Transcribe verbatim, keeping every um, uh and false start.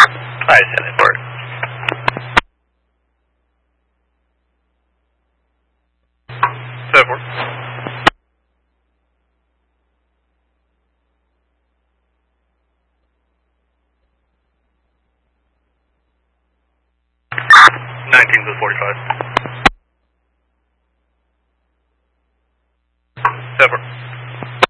I send it for it. Seven four. Nineteen to forty-five.